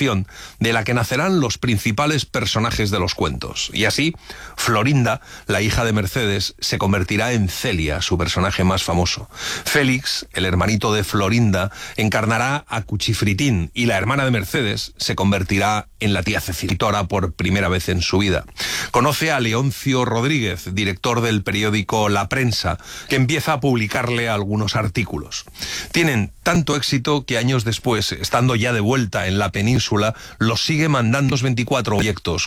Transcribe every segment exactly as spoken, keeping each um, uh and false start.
imaginación de la que nacerán los principales personajes de los cuentos. Y así, Florinda, la hija de Mercedes, se convertirá en Celia, su personaje más famoso. Félix, el hermanito de Florinda, encarnará a Cuchifritín, y la hermana de Mercedes se convertirá en la tía Cecilia por primera vez en su vida. Conoce a Leoncio Rodríguez, director del periódico La Prensa, que empieza a publicarle algunos artículos. Tienen tanto éxito que años después, estando ya de vuelta en la península, los sigue mandando veinticuatro proyectos.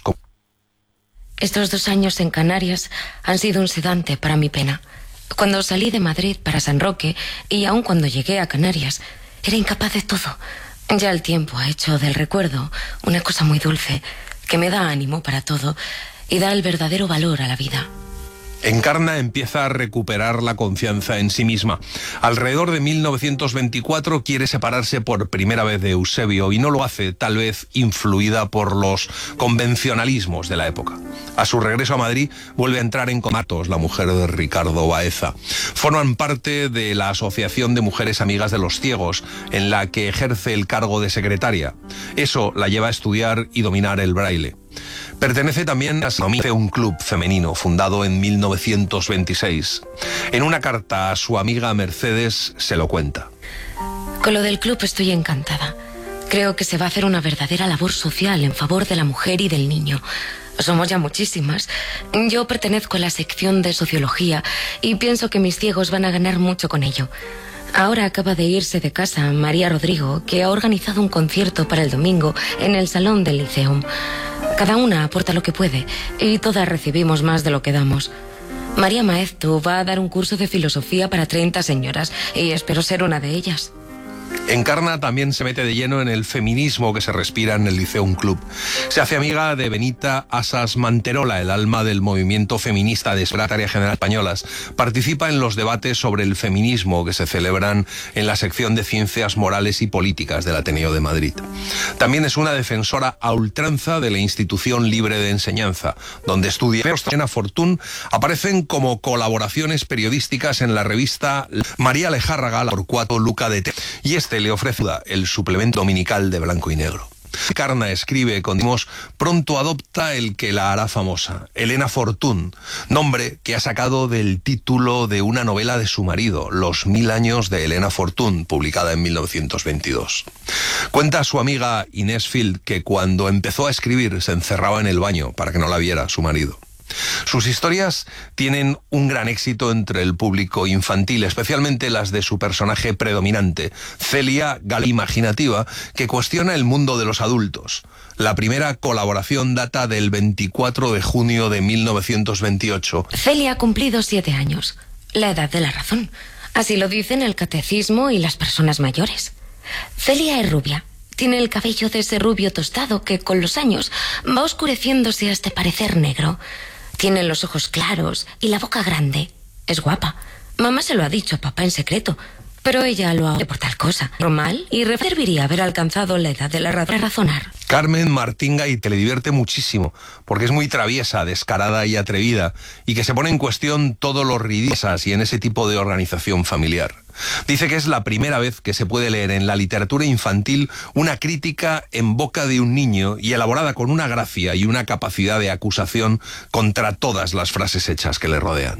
Estos dos años en Canarias han sido un sedante para mi pena. Cuando salí de Madrid para San Roque, y aun cuando llegué a Canarias, era incapaz de todo. Ya el tiempo ha hecho del recuerdo una cosa muy dulce, que me da ánimo para todo y da el verdadero valor a la vida. Encarna empieza a recuperar la confianza en sí misma. Alrededor de mil novecientos veinticuatro quiere separarse por primera vez de Eusebio y no lo hace, tal vez influida por los convencionalismos de la época. A su regreso a Madrid vuelve a entrar en Matos, la mujer de Ricardo Baeza. Forman parte de la Asociación de Mujeres Amigas de los Ciegos, en la que ejerce el cargo de secretaria. Eso la lleva a estudiar y dominar el braille. Pertenece también a un club femenino fundado en mil novecientos veintiséis. En una carta a su amiga Mercedes se lo cuenta. Con lo del club estoy encantada. Creo que se va a hacer una verdadera labor social en favor de la mujer y del niño. Somos ya muchísimas. Yo pertenezco a la sección de sociología y pienso que mis ciegos van a ganar mucho con ello. Ahora acaba de irse de casa María Rodrigo, que ha organizado un concierto para el domingo en el salón del Liceum. Cada una aporta lo que puede y todas recibimos más de lo que damos. María Maeztu va a dar un curso de filosofía para treinta señoras y espero ser una de ellas. Encarna también se mete de lleno en el feminismo que se respira en el Liceum Club. Se hace amiga de Benita Asas Manterola, el alma del movimiento feminista de Secretaría General Españolas. Participa en los debates sobre el feminismo que se celebran en la sección de Ciencias Morales y Políticas del Ateneo de Madrid. También es una defensora a ultranza de la Institución Libre de Enseñanza, donde estudia. Elena Fortún aparecen como colaboraciones periodísticas en la revista María Lejárraga, la por cuatro Luca de T. Y este le ofrece el suplemento dominical de Blanco y Negro. Encarna escribe, continuamos, pronto adopta el que la hará famosa, Elena Fortún, nombre que ha sacado del título de una novela de su marido, Los mil años de Elena Fortún, publicada en mil novecientos veintidós. Cuenta a su amiga Inés Field que cuando empezó a escribir se encerraba en el baño para que no la viera su marido. Sus historias tienen un gran éxito entre el público infantil, especialmente las de su personaje predominante, Celia, gal imaginativa, que cuestiona el mundo de los adultos. La primera colaboración data del veinticuatro de junio de mil novecientos veintiocho. Celia ha cumplido siete años, la edad de la razón. Así lo dicen el catecismo y las personas mayores. Celia es rubia. Tiene el cabello de ese rubio tostado que con los años va oscureciéndose hasta parecer negro. Tiene los ojos claros y la boca grande. Es guapa. Mamá se lo ha dicho a papá en secreto, pero ella lo hace por tal cosa. Normal y serviría haber alcanzado la edad de la razón para razonar. Carmen Martinga y te le divierte muchísimo, porque es muy traviesa, descarada y atrevida, y que se pone en cuestión todo lo ridículas y en ese tipo de organización familiar. Dice que es la primera vez que se puede leer en la literatura infantil una crítica en boca de un niño y elaborada con una gracia y una capacidad de acusación contra todas las frases hechas que le rodean.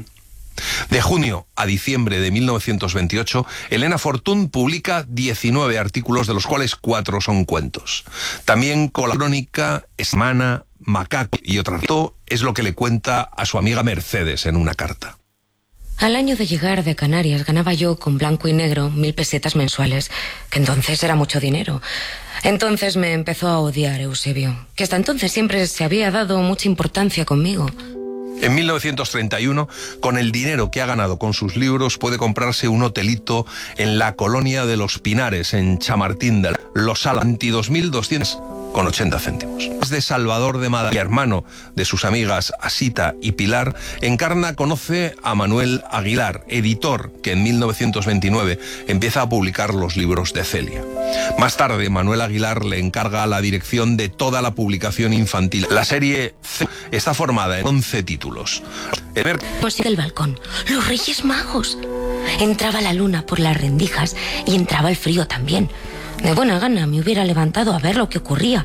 De junio a diciembre de mil novecientos veintiocho, Elena Fortún publica diecinueve artículos, de los cuales cuatro son cuentos. También con la crónica, Semana, Macaco y otra. Esto es lo que le cuenta a su amiga Mercedes en una carta. Al año de llegar de Canarias ganaba yo con Blanco y Negro mil pesetas mensuales, que entonces era mucho dinero. Entonces me empezó a odiar Eusebio, que hasta entonces siempre se había dado mucha importancia conmigo. En mil novecientos treinta y uno, con el dinero que ha ganado con sus libros, puede comprarse un hotelito en la colonia de Los Pinares, en Chamartín de Los Alanti, dos mil doscientos con ochenta céntimos. Es de Salvador de Madrid, hermano de sus amigas Asita y Pilar. Encarna conoce a Manuel Aguilar, editor que en mil novecientos veintinueve empieza a publicar los libros de Celia. Más tarde, Manuel Aguilar le encarga la dirección de toda la publicación infantil. La serie C está formada en once títulos. El... Pues del balcón, los Reyes Magos. Entraba la luna por las rendijas y entraba el frío también. De buena gana me hubiera levantado a ver lo que ocurría.